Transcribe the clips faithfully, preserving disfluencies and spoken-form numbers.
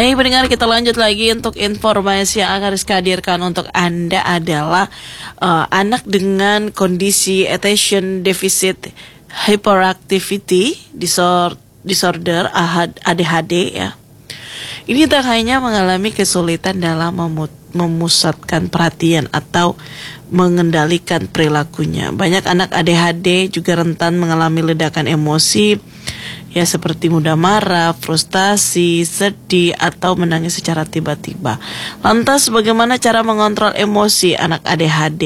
Baik pendengar, kita lanjut lagi untuk informasi yang akan Rizka hadirkan untuk Anda adalah uh, anak dengan kondisi attention deficit hyperactivity disorder, disorder A D H D ya. Ini tak hanya mengalami kesulitan dalam memut- memusatkan perhatian atau mengendalikan perilakunya. Banyak anak A D H D juga rentan mengalami ledakan emosi, ya seperti mudah marah, frustasi, sedih, atau menangis secara tiba-tiba. Lantas bagaimana cara mengontrol emosi anak A D H D?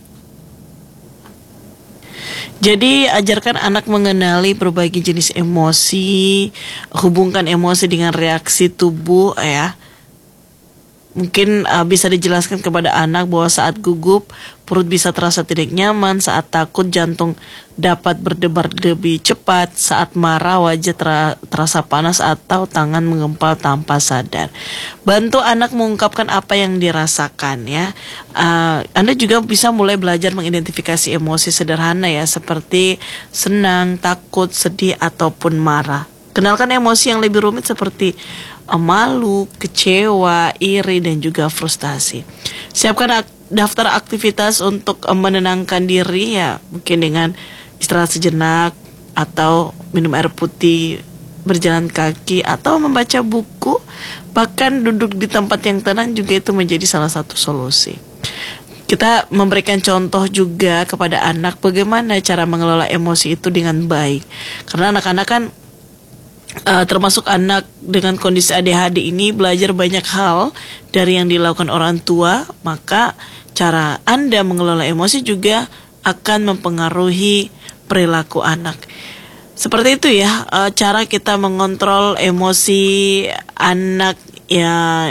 Jadi ajarkan anak mengenali berbagai jenis emosi, hubungkan emosi dengan reaksi tubuh ya. Mungkin uh, bisa dijelaskan kepada anak bahwa saat gugup perut bisa terasa tidak nyaman, saat takut jantung dapat berdebar lebih cepat, saat marah wajah ter- terasa panas atau tangan mengempal tanpa sadar. Bantu anak mengungkapkan apa yang dirasakan ya. Uh, Anda juga bisa mulai belajar mengidentifikasi emosi sederhana ya, seperti senang, takut, sedih ataupun marah. Kenalkan emosi yang lebih rumit seperti malu, kecewa, iri, dan juga frustasi. Siapkan ak- daftar aktivitas untuk um, menenangkan diri ya, mungkin dengan istirahat sejenak atau minum air putih, berjalan kaki, atau membaca buku. Bahkan duduk di tempat yang tenang juga itu menjadi salah satu solusi. Kita memberikan contoh juga kepada anak bagaimana cara mengelola emosi itu dengan baik. Karena anak-anak kan Uh, termasuk anak dengan kondisi A D H D ini belajar banyak hal dari yang dilakukan orang tua, maka cara Anda mengelola emosi juga akan mempengaruhi perilaku anak. Seperti itu ya, uh, cara kita mengontrol emosi anak ya,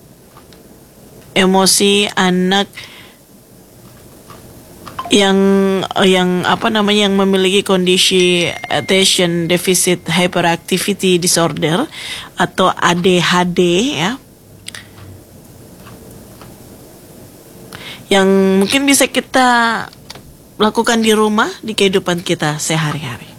emosi anak yang yang apa namanya yang memiliki kondisi attention deficit hyperactivity disorder atau A D H D ya, yang mungkin bisa kita lakukan di rumah di kehidupan kita sehari-hari.